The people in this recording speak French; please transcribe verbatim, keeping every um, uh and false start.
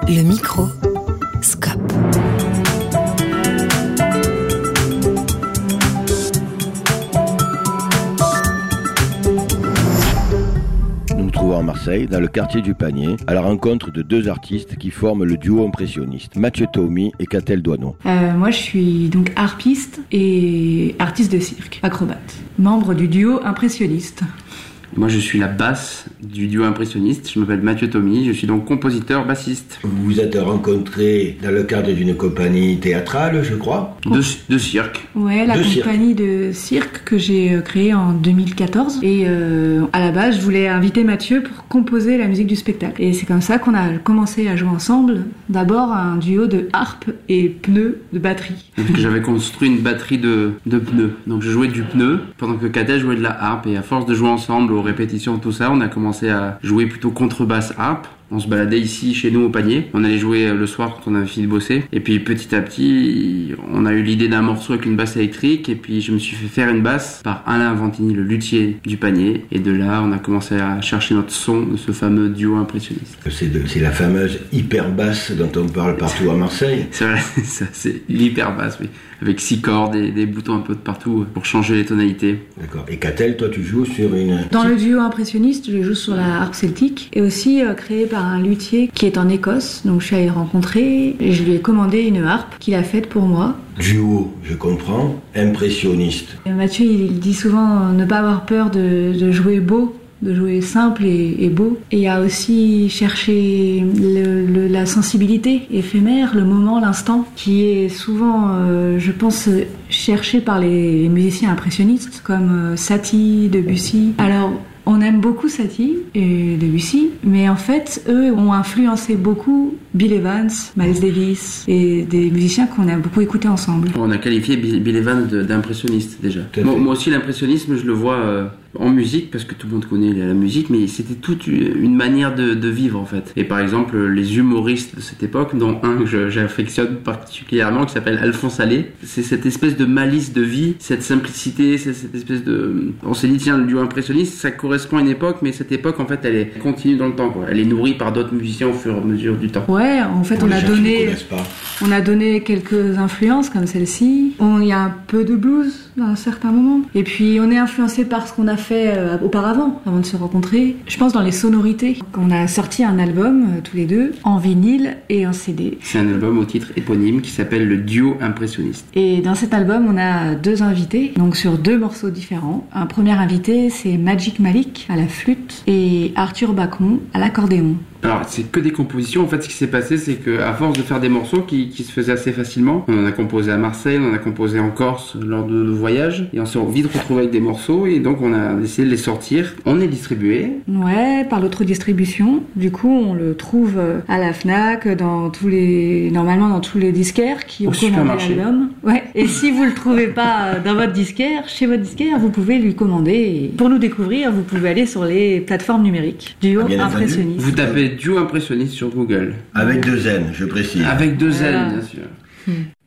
Le micro Scope. Nous nous trouvons à Marseille, dans le quartier du Panier, à la rencontre de deux artistes qui forment le duo impressionniste, Mathieu Taumi et Catel Douaneau. Euh, moi, je suis donc harpiste et artiste de cirque, acrobate, membre du duo impressionniste. Moi, je suis la basse du duo impressionniste. Je m'appelle Mathieu Taumi. Je suis donc compositeur, bassiste. Vous vous êtes rencontrés dans le cadre d'une compagnie théâtrale, je crois. De, de cirque. Ouais, la de compagnie cirque. de cirque que j'ai créée en deux mille quatorze. Et euh, à la base, je voulais inviter Mathieu pour composer la musique du spectacle. Et c'est comme ça qu'on a commencé à jouer ensemble. D'abord, un duo de harpe et pneus de batterie. Donc, j'avais construit une batterie de, de pneus. Donc, je jouais du pneu pendant que Catel jouait de la harpe. Et à force de jouer ensemble aux répétitions, tout ça, on a commencé à jouer plutôt contrebasse harpe. On se baladait ici chez nous au Panier. On allait jouer le soir quand on avait fini de bosser. Et puis petit à petit, on a eu l'idée d'un morceau avec une basse électrique. Et puis je me suis fait faire une basse par Alain Vantini, le luthier du Panier. Et de là, on a commencé à chercher notre son de ce fameux duo impressionniste. C'est, de, c'est la fameuse hyper basse dont on parle partout à Marseille. C'est vrai, ça, c'est l'hyper basse, oui. Avec six cordes et des boutons un peu de partout pour changer les tonalités. D'accord. Et Catel, toi, tu joues sur une... Dans le duo impressionniste, je joue sur la harpe celtique et aussi euh, créé par un luthier qui est en Écosse. Donc je suis allée le rencontrer et je lui ai commandé une harpe qu'il a faite pour moi. Duo, je comprends, impressionniste. Et Mathieu, il dit souvent euh, ne pas avoir peur de, de jouer beau, de jouer simple et, et beau. Et il y a aussi cherché le, le, la sensibilité éphémère, le moment, l'instant, qui est souvent, euh, je pense, cherché par les, les musiciens impressionnistes comme euh, Satie, Debussy. Alors, on aime beaucoup Satie et Debussy, mais en fait, eux ont influencé beaucoup Bill Evans, Miles Davis et des musiciens qu'on a beaucoup écoutés ensemble. On a qualifié Bill, Bill Evans de, d'impressionniste déjà. Moi, moi aussi, l'impressionnisme, je le vois euh, en musique parce que tout le monde connaît la musique, mais c'était toute une manière de, de vivre en fait. Et par exemple, les humoristes de cette époque, dont un que je, j'affectionne particulièrement, qui s'appelle Alphonse Allais, c'est cette espèce de malice de vie, cette simplicité, c'est cette espèce de... On s'est dit, tiens, le duo impressionniste, ça correspond à une époque, mais cette époque, en fait, elle est continue dans le temps, quoi. Elle est nourrie par d'autres musiciens au fur et à mesure du temps. Ouais, en fait, Pour on les a gens qui donné, ne connaissent pas. on a donné quelques influences comme celle-ci. On, il y a un peu de blues à un certain moment. Et puis, on est influencé par ce qu'on a fait euh, auparavant, avant de se rencontrer. Je pense dans les sonorités. On a sorti un album, euh, tous les deux, en vinyle et en C D. C'est un album au titre éponyme qui s'appelle Le Duo Impressionniste. Et dans cet album, on a deux invités, donc sur deux morceaux différents. Un premier invité, c'est Magic Malik à la flûte et Arthur Bacon à l'accordéon. Alors, c'est que des compositions. En fait, ce qui s'est passé, c'est qu'à force de faire des morceaux qui, qui se faisaient assez facilement, on en a composé à Marseille, on en a composé en Corse lors de nos voyages, et on s'est vite retrouvé avec des morceaux, et donc on a essayé de les sortir. On est distribué. Ouais, par l'autre-distribution. Du coup, on le trouve à la Fnac, dans tous les, normalement dans tous les disquaires qui ont Au commandé supermarché. l'album. Ouais. Et si vous le trouvez pas dans votre disquaire, chez votre disquaire, vous pouvez lui commander. Et pour nous découvrir, vous pouvez aller sur les plateformes numériques. Duo Ah, bien entendu. impressionniste. Vous tapez Duo Impressionniste sur Google. Avec deux N, je précise. Avec deux Voilà. N, bien sûr. Hmm.